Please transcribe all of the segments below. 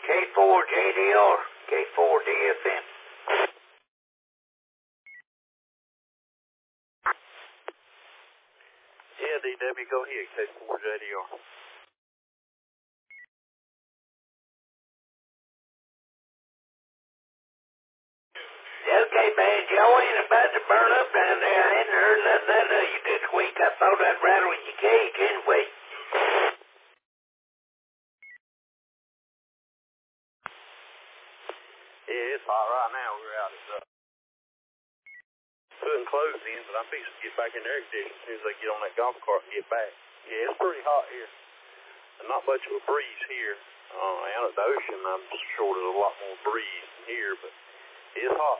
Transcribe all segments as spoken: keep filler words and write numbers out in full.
K four J D R, K four D F M. Yeah, D W, go ahead, K four J D R. Okay, man, y'all ain't about to burn up down there. I hadn't heard nothing out of you this week. I thought I'd rattle in your cage anyway. Yeah, it's hot right now. We're out at uh, putting clothes in, but I'm fixing to get back in the air conditioner as soon as I get on that golf cart and get back. Yeah, it's pretty hot here. And not much of a breeze here. Uh, out at the ocean, I'm sure there's a lot more breeze than here, but it's hot.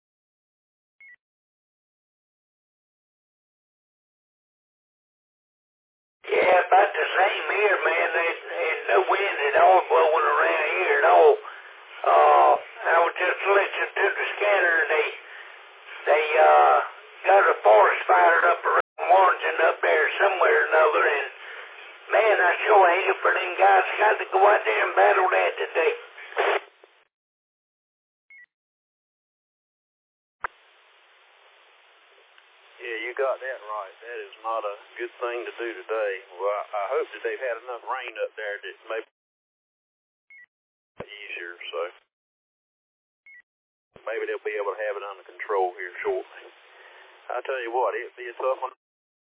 Yeah, about the same here, man. There's, there's no wind at all blowing around here at all. Uh, I was just listening to the scanner. They, they, uh, got a forest fire up around Warrington up there somewhere or another, and man, I sure hate it for them guys. Got to go out there and battle that today. Yeah, you got that right. That is not a good thing to do today. Well, I, I hope that they've had enough rain up there that maybe easier, so maybe they'll be able to have it under control here shortly. I tell you what, it'll be a tough one.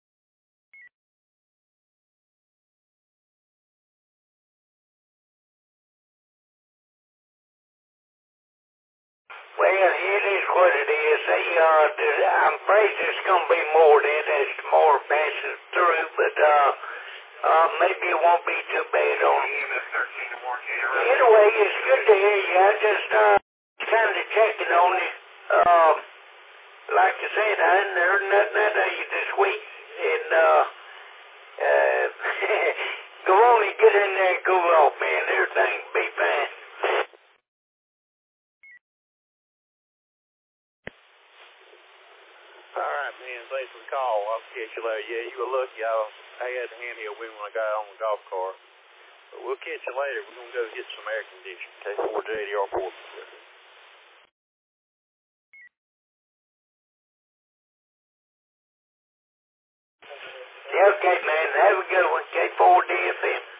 Well, it is what it is. They, uh, I'm afraid there's going to be more than as tomorrow passes through, but, uh, uh, maybe it won't be too bad on you. Anyway, it's good to hear you. I just, uh, kind of checking on you. Uh, like I said, I hadn't heard nothing out of you this week, and, uh, uh, go on and get in there and go off, man. Everything will be fine. All right, man. Thanks for the call. I'll catch you later. Yeah, you were lucky. I, I had the handheld with me when I got on the golf cart. But we'll catch you later. We're going to go get some air conditioning. K four J D R four. Yeah, okay, man. Have a good one. K four D F M.